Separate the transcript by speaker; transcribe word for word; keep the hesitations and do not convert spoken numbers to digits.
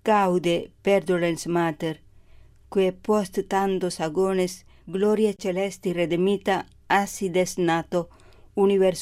Speaker 1: gaude perdurens mater, que post tantos agones gloria celesti redemita acides nato universum